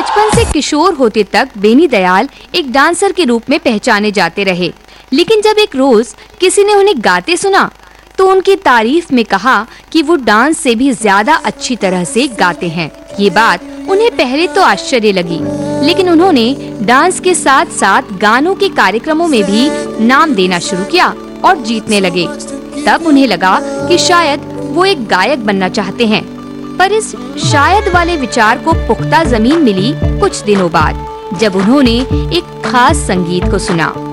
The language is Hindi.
बचपन से किशोर होते तक बेनी दयाल एक डांसर के रूप में पहचाने जाते रहे, लेकिन जब एक रोज किसी ने उन्हें गाते सुना तो उनकी तारीफ में कहा कि वो डांस से भी ज्यादा अच्छी तरह से गाते हैं। ये बात उन्हें पहले तो आश्चर्य लगी, लेकिन उन्होंने डांस के साथ-साथ गानों के कार्यक्रमों में भी नाम देना शुरू किया और जीतने लगे। तब उन्हें लगा कि शायद वो एक गायक बनना चाहते हैं। पर इस शायद वाले विचार को पुख्ता जमीन मिली कुछ दिनों बाद, जब उन्होंने एक खास संगीत को सुना।